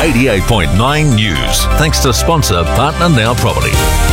88.9 News. Thanks to sponsor Partner Now Property.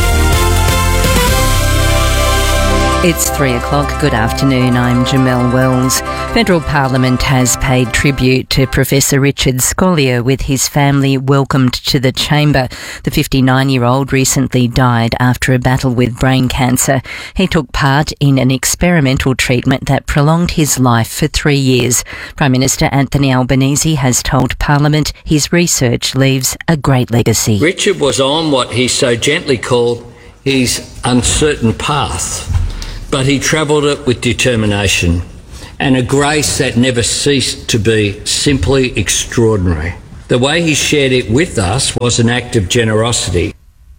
It's 3 o'clock. Good afternoon. I'm Jamelle Wells. Federal Parliament has paid tribute to Professor Richard Scolyer with his family welcomed to the chamber. The 59-year-old recently died after a battle with brain cancer. He took part in an experimental treatment that prolonged his life for 3 years. Prime Minister Anthony Albanese has told Parliament his research leaves a great legacy. Richard was on what he so gently called his uncertain path, but he travelled it with determination and a grace that never ceased to be simply extraordinary. The way he shared it with us was an act of generosity.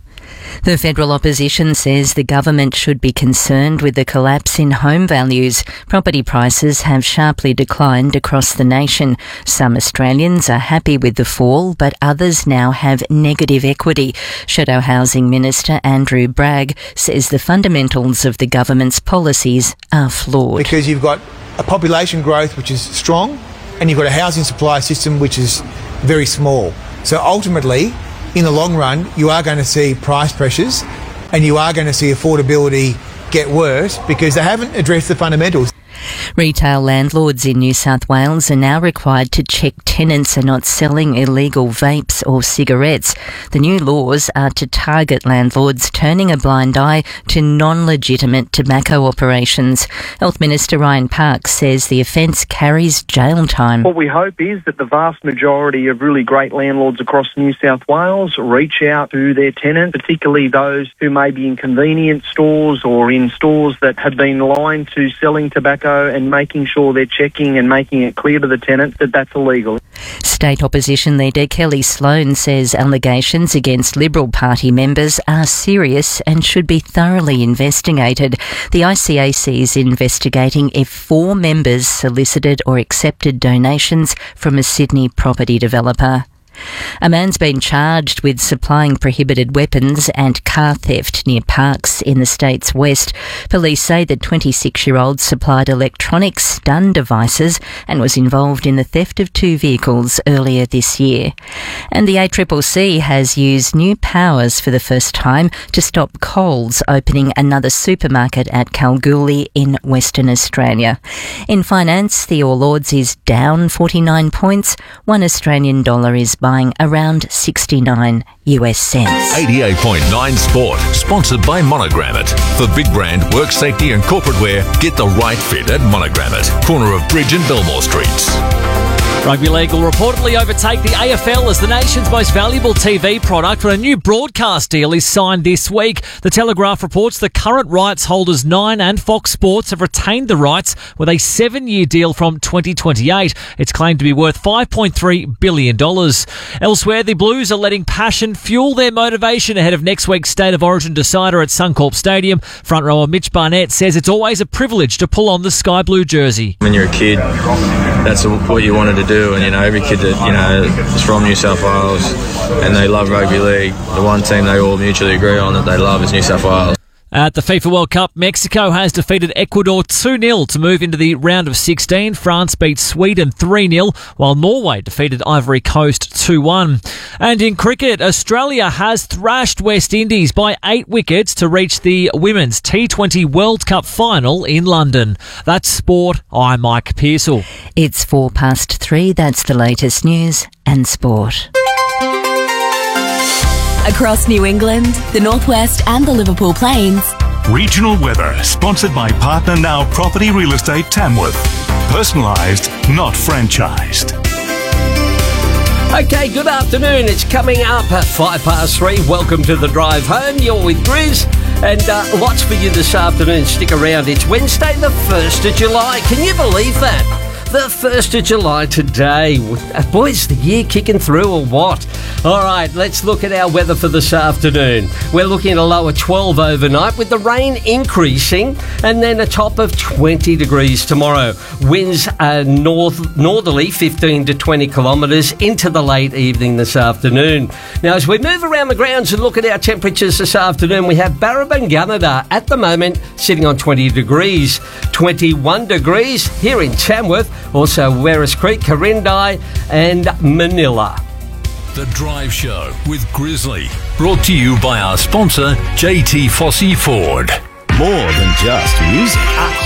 The federal opposition says the government should be concerned with the collapse in home values. Property prices have sharply declined across the nation. Some Australians are happy with the fall, but others now have negative equity. Shadow Housing Minister Andrew Bragg says the fundamentals of the government's policies are flawed. Because you've got a population growth which is strong and you've got a housing supply system which is very small. So ultimately, in the long run, you are going to see price pressures and you are going to see affordability get worse because they haven't addressed the fundamentals. Retail landlords in New South Wales are now required to check tenants are not selling illegal vapes or cigarettes. The new laws are to target landlords turning a blind eye to non-legitimate tobacco operations. Health Minister Ryan Parks says the offence carries jail time. What we hope is that the vast majority of really great landlords across New South Wales reach out to their tenants, particularly those who may be in convenience stores or in stores that have been aligned to selling tobacco, and making sure they're checking and making it clear to the tenants that that's illegal. State opposition leader Kelly Sloan says allegations against Liberal Party members are serious and should be thoroughly investigated. The ICAC is investigating if 4 members solicited or accepted donations from a Sydney property developer. A man's been charged with supplying prohibited weapons and car theft near Parkes in the state's west. Police say the 26-year-old supplied electronic stun devices and was involved in the theft of 2 vehicles earlier this year. And the ACCC has used new powers for the first time to stop Coles opening another supermarket at Kalgoorlie in Western Australia. In finance, the All Ords is down 49 points. $1 Australian is buying around 69 US cents. 88.9 Sport, sponsored by Monogram It. For big brand, work safety and corporate wear, get the right fit at Monogram It, corner of Bridge and Belmore Streets. Rugby League will reportedly overtake the AFL as the nation's most valuable TV product when a new broadcast deal is signed this week. The Telegraph reports the current rights holders Nine and Fox Sports have retained the rights with a 7-year deal from 2028. It's claimed to be worth $5.3 billion. Elsewhere, the Blues are letting passion fuel their motivation ahead of next week's State of Origin decider at Suncorp Stadium. Front rower Mitch Barnett says it's always a privilege to pull on the Sky Blue jersey. When you're a kid, that's what you wanted to do. And, every kid that, is from New South Wales and they love rugby league, the one team they all mutually agree on that they love is New South Wales. At the FIFA World Cup, Mexico has defeated Ecuador 2-0 to move into the round of 16. France beat Sweden 3-0, while Norway defeated Ivory Coast 2-1. And in cricket, Australia has thrashed West Indies by 8 wickets to reach the Women's T20 World Cup final in London. That's sport. I'm Mike Pearsall. It's 3:04. That's the latest news and sport. Across New England, the Northwest and the Liverpool Plains. Regional weather, sponsored by Partner Now Property Real Estate Tamworth. Personalised, not franchised. Okay, good afternoon. It's coming up at 3:05. Welcome to the drive home. You're with Grizz. And lots for you this afternoon. Stick around. It's Wednesday, the 1st of July. Can you believe that? The 1st of July today. Boy, is the year kicking through or what? All right, let's look at our weather for this afternoon. We're looking at a low of 12 overnight with the rain increasing and then a top of 20 degrees tomorrow. Winds are northerly 15 to 20 kilometres into the late evening this afternoon. Now, as we move around the grounds and look at our temperatures this afternoon, we have Barrabanganada at the moment sitting on 20 degrees. 21 degrees here in Tamworth. Also, Werris Creek, Corindai and Manila. The Drive Show with Grizzly. Brought to you by our sponsor, JT Fossey Ford. More than just music.